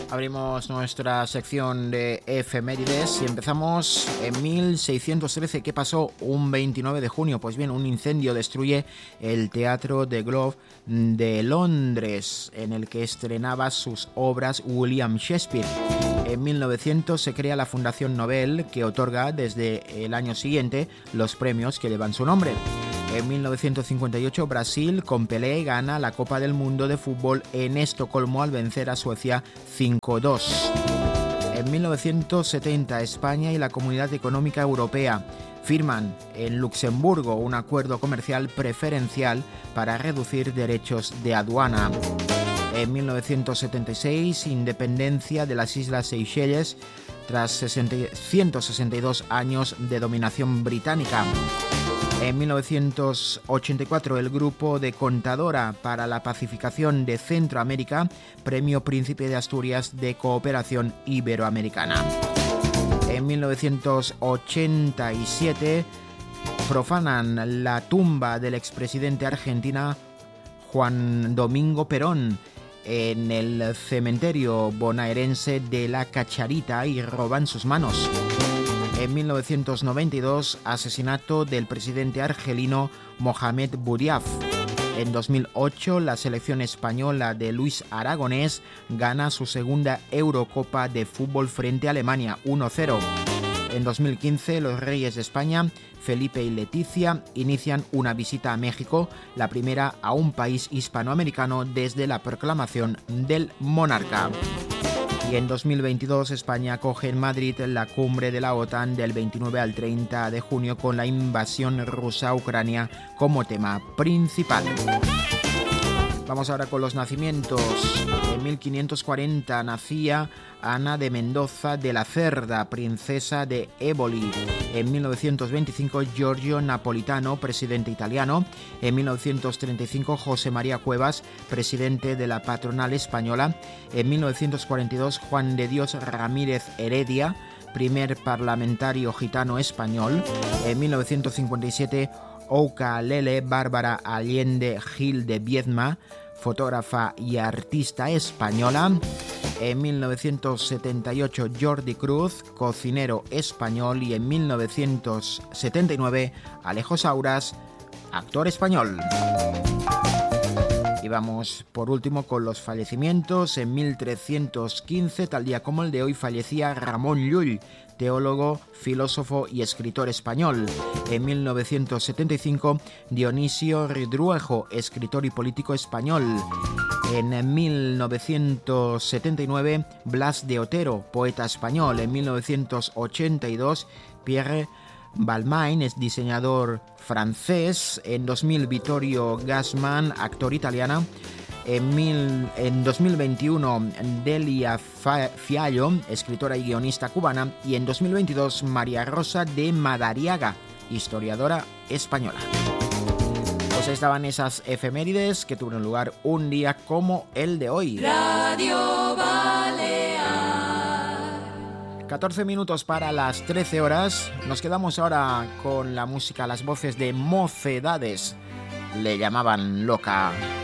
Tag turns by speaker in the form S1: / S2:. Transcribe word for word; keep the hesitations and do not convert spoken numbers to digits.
S1: Abrimos nuestra sección de efemérides y empezamos en mil seiscientos trece. ¿Qué pasó un veintinueve de junio? Pues bien, un incendio destruye el Teatro de Globe de Londres, en el que estrenaba sus obras William Shakespeare. En mil novecientos se crea la Fundación Nobel, que otorga desde el año siguiente los premios que llevan su nombre. En mil novecientos cincuenta y ocho, Brasil, con Pelé, gana la Copa del Mundo de Fútbol en Estocolmo al vencer a Suecia cinco dos. En mil novecientos setenta, España y la Comunidad Económica Europea firman en Luxemburgo un acuerdo comercial preferencial para reducir derechos de aduana. En mil novecientos setenta y seis, independencia de las Islas Seychelles tras ciento sesenta y dos años de dominación británica. En mil novecientos ochenta y cuatro, el Grupo de Contadora para la Pacificación de Centroamérica, Premio Príncipe de Asturias de Cooperación Iberoamericana. En mil novecientos ochenta y siete, profanan la tumba del expresidente argentino Juan Domingo Perón en el cementerio bonaerense de La Cacharita y roban sus manos. En mil novecientos noventa y dos, asesinato del presidente argelino Mohamed Boudiaf. En dos mil ocho, la selección española de Luis Aragonés gana su segunda Eurocopa de fútbol frente a Alemania, uno cero. En dos mil quince, los reyes de España, Felipe y Leticia, inician una visita a México, la primera a un país hispanoamericano desde la proclamación del monarca. Y en dos mil veintidós, España acoge en Madrid la cumbre de la OTAN del veintinueve al treinta de junio con la invasión rusa a Ucrania como tema principal. Vamos ahora con los nacimientos. En mil quinientos cuarenta nacía Ana de Mendoza de la Cerda, princesa de Éboli. En mil novecientos veinticinco, Giorgio Napolitano, presidente italiano. En mil novecientos treinta y cinco, José María Cuevas, presidente de la Patronal Española. En mil novecientos cuarenta y dos, Juan de Dios Ramírez Heredia, primer parlamentario gitano español. En mil novecientos cincuenta y siete, Ouka Lele Bárbara Allende Gil de Viedma, fotógrafa y artista española. En mil novecientos setenta y ocho, Jordi Cruz, cocinero español. Y en mil novecientos setenta y nueve, Alejo Sauras, actor español. Y vamos por último con los fallecimientos. En mil trescientos quince, tal día como el de hoy, fallecía Ramón Llull, teólogo, filósofo y escritor español. En mil novecientos setenta y cinco, Dionisio Ridruejo, escritor y político español. En mil novecientos setenta y nueve, Blas de Otero, poeta español. En mil novecientos ochenta y dos, Pierre Balmain es diseñador francés. En dos mil, Vittorio Gassman, actor italiano. En, mil, en dos mil veintiuno, Delia Fiallo, escritora y guionista cubana. Y en dos mil veintidós, María Rosa de Madariaga, historiadora española. Pues ahí estaban esas efemérides que tuvieron lugar un día como el de hoy. Radio Balear. catorce minutos para las trece horas. Nos quedamos ahora con la música, las voces de Mocedades. Le llamaban loca.